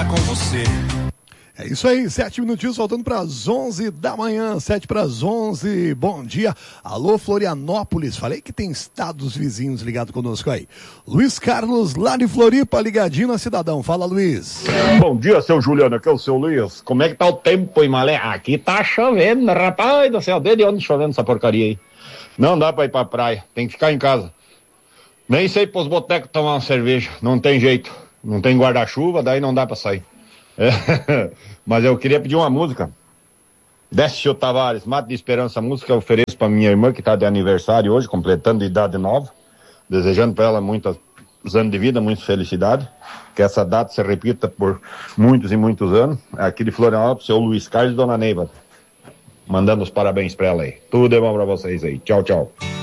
com você. É isso aí, 7 minutinhos faltando para as 11 da manhã, 7 para as 11. Bom dia. Alô, Florianópolis. Falei que tem estados vizinhos ligados conosco aí. Luiz Carlos, lá de Floripa, ligadinho na Cidadão. Fala, Luiz. Bom dia, seu Juliano. Aqui é o seu Luiz. Como é que tá o tempo, Imalé? Aqui tá chovendo, rapaz do céu. Desde onde chovendo essa porcaria aí? Não dá pra ir pra praia. Tem que ficar em casa. Nem sei pros botecos tomar uma cerveja. Não tem jeito. Não tem guarda-chuva, daí não dá pra sair. Mas eu queria pedir uma música. Décio Tavares, Mato de Esperança, música eu ofereço pra minha irmã que tá de aniversário hoje, completando idade nova, desejando pra ela muitos anos de vida, muita felicidade, que essa data se repita por muitos e muitos anos. Aqui de Florianópolis, seu Luiz Carlos e Dona Neiva, mandando os parabéns pra ela aí. Tudo é bom pra vocês aí. Tchau, tchau.